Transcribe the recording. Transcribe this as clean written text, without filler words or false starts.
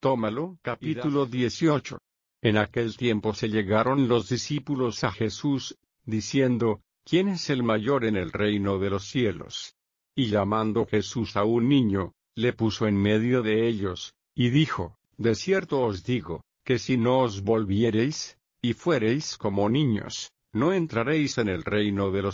Tómalo. Capítulo 18. En aquel tiempo se llegaron los discípulos a Jesús, diciendo: ¿Quién es el mayor en el reino de los cielos? Y llamando Jesús a un niño, le puso en medio de ellos, y dijo: De cierto os digo, que si no os volviereis, y fuereis como niños, no entraréis en el reino de los